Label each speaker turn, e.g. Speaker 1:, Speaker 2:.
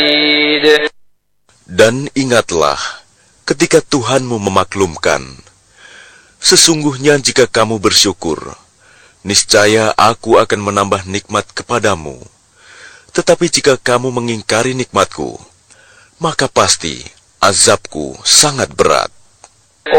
Speaker 1: Dan ingatlah, ketika Tuhanmu memaklumkan, sesungguhnya jika kamu bersyukur, niscaya aku akan menambah nikmat kepadamu. Tetapi jika kamu mengingkari nikmatku, maka pasti azabku sangat berat.